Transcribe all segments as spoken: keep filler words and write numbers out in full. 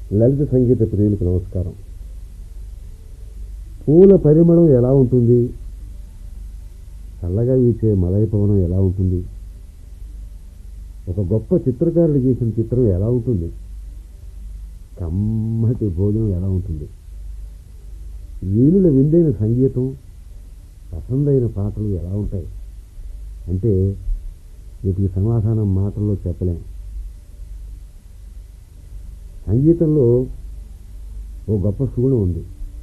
లలిత సంగీత ప్రియులకు నమస్కారం. పూల పరిమళం ఎలా ఉంటుంది, చల్లగా వీచే మలయ పవనం ఎలా ఉంటుంది, ఒక గొప్ప చిత్రకారుడు గీసిన చిత్రం ఎలా ఉంటుంది, కమ్మటి భోజనం ఎలా ఉంటుంది, వీణుల విందైన సంగీతం, పసందైన పాటలు ఎలా ఉంటాయి అంటే వీటికి సమాధానం మాటల్లో చెప్పలేం. సంగీతంలో ఓ గొప్ప శూలం ఉంది.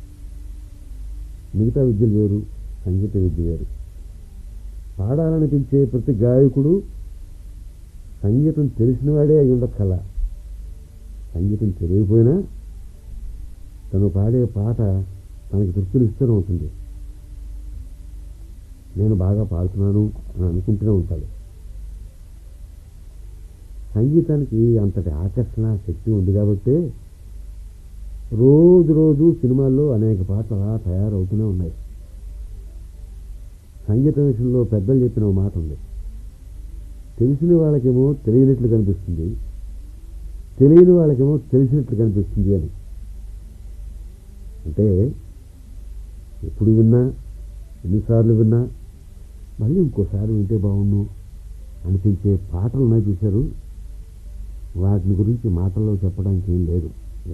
మిగతా విద్యలు వేరు, సంగీత విద్య వేరు. పాడాలనిపించే ప్రతి గాయకుడు సంగీతం తెలిసినవాడే అయి ఉండక్కల. సంగీతం తెలియకపోయినా తను పాడే పాట తనకి తృప్తినిస్తూనే ఉంటుంది. నేను బాగా పాడుతున్నాను అని అనుకుంటూనే ఉంటాడు. సంగీతానికి అంతటి ఆకర్షణ శక్తి ఉంది కాబట్టి రోజు రోజు సినిమాల్లో అనేక పాటలు అలా తయారవుతూనే ఉన్నాయి. సంగీతం విషయంలో పెద్దలు చెప్పిన మాట ఉంది, తెలిసిన వాళ్ళకేమో తెలియనట్లు కనిపిస్తుంది, తెలియని వాళ్ళకేమో తెలిసినట్లు కనిపిస్తుంది అని. అంటే ఎప్పుడు విన్నా, ఎన్నిసార్లు విన్నా మళ్ళీ ఇంకోసారి వింటే బాగుండు అనిపించే పాటలు ఉన్నాయి చూశారు. వాటిని గురించి మాటల్లో చెప్పడానికి ఏం లేదు.